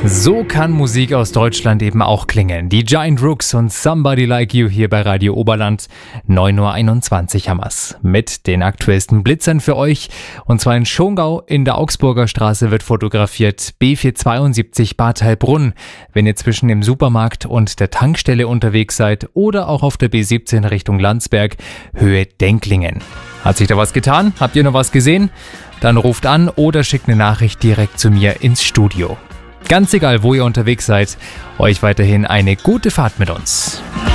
So kann Musik aus Deutschland eben auch klingen. Die Giant Rooks und Somebody Like You hier bei Radio Oberland. 9.21 Uhr haben wir's. Mit den aktuellsten Blitzern für euch. Und zwar in Schongau in der Augsburger Straße wird fotografiert. B472 Bad Heilbrunn. Wenn ihr zwischen dem Supermarkt und der Tankstelle unterwegs seid oder auch auf der B17 Richtung Landsberg, Höhe Denklingen. Hat sich da was getan? Habt ihr noch was gesehen? Dann ruft an oder schickt eine Nachricht direkt zu mir ins Studio. Ganz egal, wo ihr unterwegs seid, euch weiterhin eine gute Fahrt mit uns.